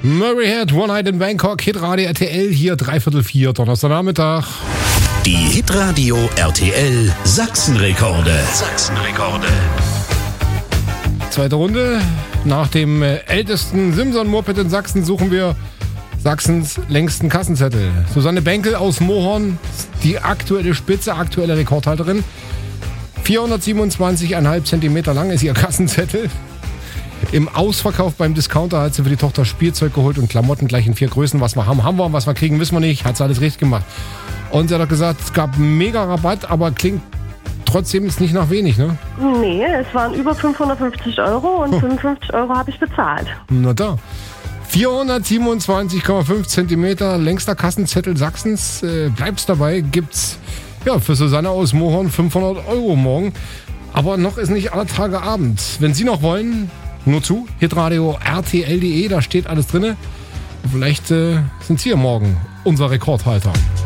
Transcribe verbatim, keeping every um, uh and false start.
Murray Head, One Night in Bangkok, Hitradio R T L, hier dreiviertel vier, Donnerstagnachmittag. Die Hitradio R T L Sachsenrekorde. Sachsenrekorde. Zweite Runde. Nach dem ältesten Simson-Moped in Sachsen suchen wir Sachsens längsten Kassenzettel. Susanne Benkel aus Mohorn, die aktuelle Spitze, aktuelle Rekordhalterin. vierhundertsiebenundzwanzig Komma fünf Zentimeter lang ist ihr Kassenzettel. Im Ausverkauf beim Discounter hat sie für die Tochter Spielzeug geholt und Klamotten gleich in vier Größen. Was wir haben, haben wir. Und was wir kriegen, wissen wir nicht. Hat sie alles richtig gemacht. Und sie hat auch gesagt, es gab mega Rabatt, aber klingt trotzdem ist nicht nach wenig, ne? Nee, es waren über fünfhundertfünfzig Euro und hm. fünfundfünfzig Euro habe ich bezahlt. Na da. vierhundertsiebenundzwanzig Komma fünf Zentimeter, längster Kassenzettel Sachsens. Äh, bleib's dabei, gibt's ja für Susanne aus Mohorn fünfhundert Euro morgen. Aber noch ist nicht aller Tage Abend. Wenn Sie noch wollen, nur zu, hitradio R T L punkt de, da steht alles drin. Vielleicht äh, sind Sie ja morgen unser Rekordhalter.